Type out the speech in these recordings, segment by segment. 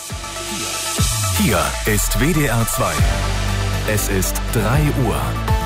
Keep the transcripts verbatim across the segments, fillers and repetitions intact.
Hier ist W D R zwei. Es ist drei Uhr.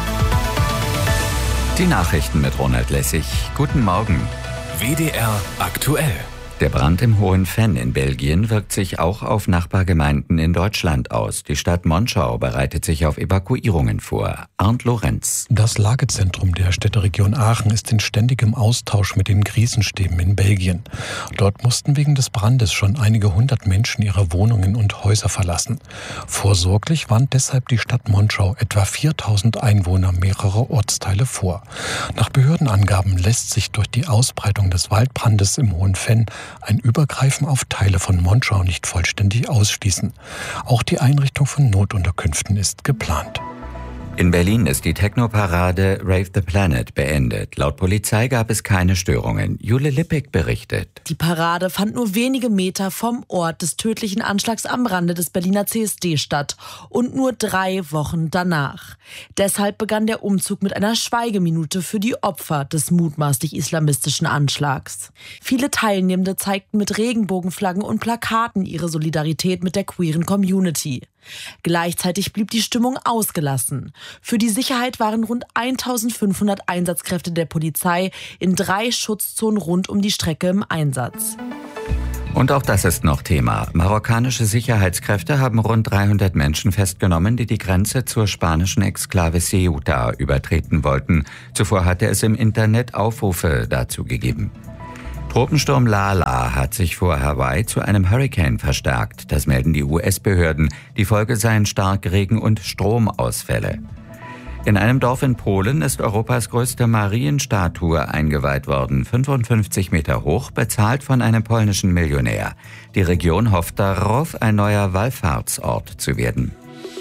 Die Nachrichten mit Ronald Lessig. Guten Morgen. W D R aktuell. Der Brand im Hohenfenn in Belgien wirkt sich auch auf Nachbargemeinden in Deutschland aus. Die Stadt Monschau bereitet sich auf Evakuierungen vor. Arndt Lorenz. Das Lagezentrum der Städteregion Aachen ist in ständigem Austausch mit den Krisenstäben in Belgien. Dort mussten wegen des Brandes schon einige hundert Menschen ihre Wohnungen und Häuser verlassen. Vorsorglich warnt deshalb die Stadt Monschau etwa viertausend Einwohner mehrerer Ortsteile vor. Nach Behördenangaben lässt sich durch die Ausbreitung des Waldbrandes im Hohenfenn ein Übergreifen auf Teile von Monschau nicht vollständig ausschließen. Auch die Einrichtung von Notunterkünften ist geplant. In Berlin ist die Techno-Parade Rave the Planet beendet. Laut Polizei gab es keine Störungen. Jule Lippig berichtet. Die Parade fand nur wenige Meter vom Ort des tödlichen Anschlags am Rande des Berliner C S D statt und nur drei Wochen danach. Deshalb begann der Umzug mit einer Schweigeminute für die Opfer des mutmaßlich islamistischen Anschlags. Viele Teilnehmende zeigten mit Regenbogenflaggen und Plakaten ihre Solidarität mit der queeren Community. Gleichzeitig blieb die Stimmung ausgelassen. Für die Sicherheit waren rund eintausendfünfhundert Einsatzkräfte der Polizei in drei Schutzzonen rund um die Strecke im Einsatz. Und auch das ist noch Thema. Marokkanische Sicherheitskräfte haben rund dreihundert Menschen festgenommen, die die Grenze zur spanischen Exklave Ceuta übertreten wollten. Zuvor hatte es im Internet Aufrufe dazu gegeben. Tropensturm Lala hat sich vor Hawaii zu einem Hurrikan verstärkt. Das melden die U S-Behörden. Die Folge seien Starkregen und Stromausfälle. In einem Dorf in Polen ist Europas größte Marienstatue eingeweiht worden. fünfundfünfzig Meter hoch, bezahlt von einem polnischen Millionär. Die Region hofft darauf, ein neuer Wallfahrtsort zu werden.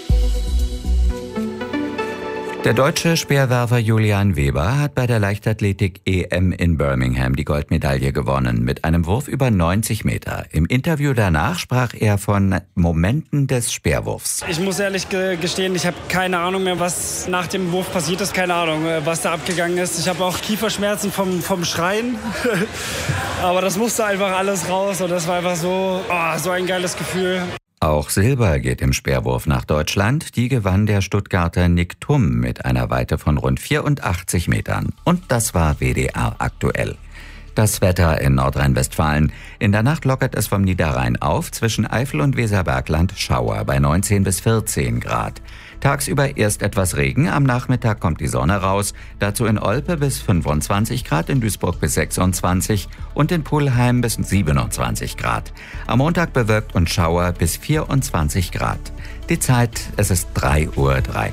Der deutsche Speerwerfer Julian Weber hat bei der Leichtathletik-E M in Birmingham die Goldmedaille gewonnen, mit einem Wurf über neunzig Meter. Im Interview danach sprach er von Momenten des Speerwurfs. Ich muss ehrlich gestehen, ich habe keine Ahnung mehr, was nach dem Wurf passiert ist. Keine Ahnung, was da abgegangen ist. Ich habe auch Kieferschmerzen vom, vom Schreien. Aber das musste einfach alles raus und das war einfach so, oh, so ein geiles Gefühl. Auch Silber geht im Speerwurf nach Deutschland. Die gewann der Stuttgarter Nick Thum mit einer Weite von rund vierundachtzig Metern. Und das war W D R aktuell. Das Wetter in Nordrhein-Westfalen. In der Nacht lockert es vom Niederrhein auf. Zwischen Eifel und Weserbergland Schauer bei neunzehn bis vierzehn Grad. Tagsüber erst etwas Regen, am Nachmittag kommt die Sonne raus. Dazu in Olpe bis fünfundzwanzig Grad, in Duisburg bis sechsundzwanzig und in Pulheim bis siebenundzwanzig Grad. Am Montag bewölkt und Schauer bis vierundzwanzig Grad. Die Zeit, es ist drei Uhr drei.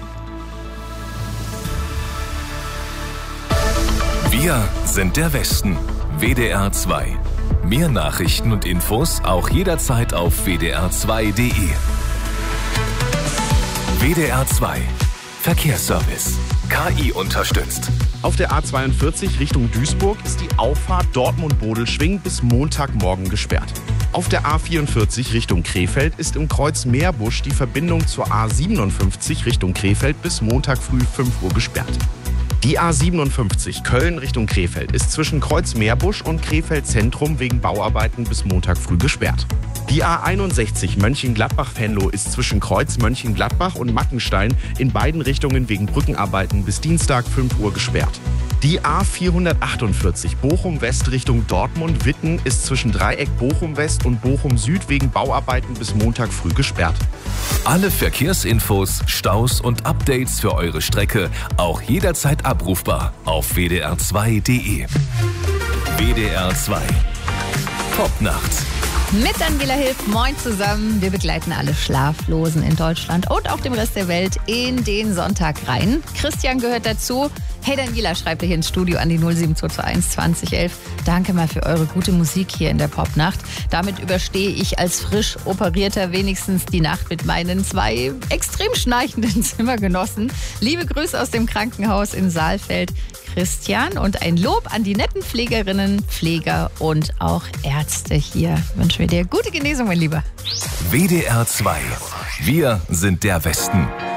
Wir sind der Westen. W D R zwei. Mehr Nachrichten und Infos auch jederzeit auf w d r zwei punkt d e. W D R zwei. Verkehrsservice. K I unterstützt. Auf der A zweiundvierzig Richtung Duisburg ist die Auffahrt Dortmund-Bodelschwingh bis Montagmorgen gesperrt. Auf der A vierundvierzig Richtung Krefeld ist im Kreuz Meerbusch die Verbindung zur A siebenundfünfzig Richtung Krefeld bis Montag früh fünf Uhr gesperrt. Die A siebenundfünfzig Köln Richtung Krefeld ist zwischen Kreuz Meerbusch und Krefeld Zentrum wegen Bauarbeiten bis Montag früh gesperrt. Die A einundsechzig Mönchengladbach-Venlo ist zwischen Kreuz Mönchengladbach und Mackenstein in beiden Richtungen wegen Brückenarbeiten bis Dienstag fünf Uhr gesperrt. Die A vierhundertachtundvierzig Bochum-West Richtung Dortmund-Witten ist zwischen Dreieck Bochum-West und Bochum-Süd wegen Bauarbeiten bis Montag früh gesperrt. Alle Verkehrsinfos, Staus und Updates für eure Strecke auch jederzeit abrufbar auf w d r zwei punkt d e. W D R zwei. Popnacht. Mit Daniela Hilf, moin zusammen. Wir begleiten alle Schlaflosen in Deutschland und auch dem Rest der Welt in den Sonntag rein. Christian gehört dazu. Hey Daniela, schreibt ihr hier ins Studio an die null sieben zwei zwei eins zwanzig elf. Danke mal für eure gute Musik hier in der Popnacht. Damit überstehe ich als frisch Operierter wenigstens die Nacht mit meinen zwei extrem schnarchenden Zimmergenossen. Liebe Grüße aus dem Krankenhaus in Saalfeld. Christian und ein Lob an die netten Pflegerinnen, Pfleger und auch Ärzte hier. Wünschen wir dir gute Genesung, mein Lieber. W D R zwei. Wir sind der Westen.